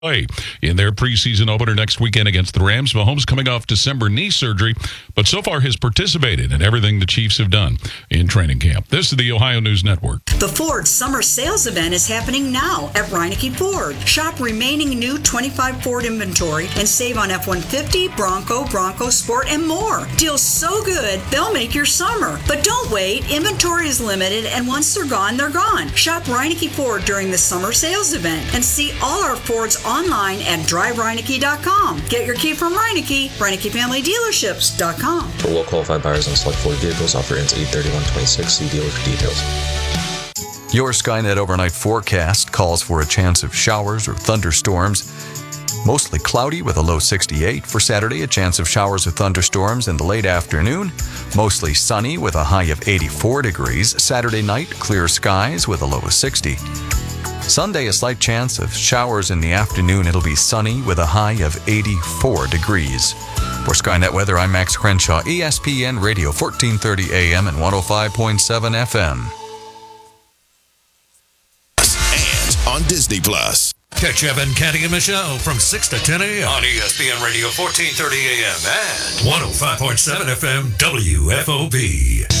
play in their preseason opener next weekend against the Rams. Mahomes coming off December knee surgery, but so far has participated in everything the Chiefs have done in training camp. This is the Ohio News Network. The Ford Summer Sales Event is happening now at Reineke Ford. Shop remaining new 25 Ford inventory and save on F-150, Bronco Sport, and more. Deals so good, they'll make your summer. But don't wait. Inventory is limited, and once they're gone, they're gone. Shop Reineke Ford during the Summer Sales Event and see all our Fords online at drivereineke.com. Get your key from Reineke, ReinekeFamilyDealerships.com. For well-qualified buyers on select Ford vehicles, offer ends 8/31/26. See dealer for details. Your Skynet overnight forecast calls for a chance of showers or thunderstorms. Mostly cloudy with a low 68. For Saturday, a chance of showers or thunderstorms in the late afternoon. Mostly sunny with a high of 84 degrees. Saturday night, clear skies with a low of 60. Sunday, a slight chance of showers in the afternoon. It'll be sunny with a high of 84 degrees. For Skynet Weather, I'm Max Crenshaw, ESPN Radio, 1430 AM and 105.7 FM. And on Disney Plus. Catch Evan, Canty, and Michelle from 6 to 10 a.m. on ESPN Radio, 1430 AM and 105.7 FM WFOB.